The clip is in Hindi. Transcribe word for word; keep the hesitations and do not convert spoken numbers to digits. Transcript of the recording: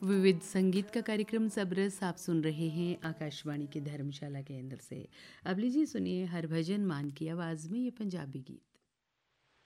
विविध संगीत का कार्यक्रम सबरस आप सुन रहे हैं आकाशवाणी के धर्मशाला केंद्र से। अब लीजिए सुनिए हरभजन मान की आवाज़ में ये पंजाबी गीत।